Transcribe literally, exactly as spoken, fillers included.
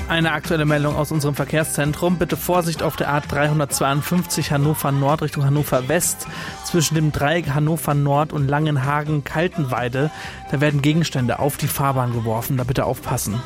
Eine aktuelle Meldung aus unserem Verkehrszentrum. Bitte Vorsicht auf der A dreihundertzweiundfünfzig Hannover Nord Richtung Hannover West. Zwischen dem Dreieck Hannover Nord und Langenhagen-Kaltenweide. Da werden Gegenstände auf die Fahrbahn geworfen. Da bitte aufpassen.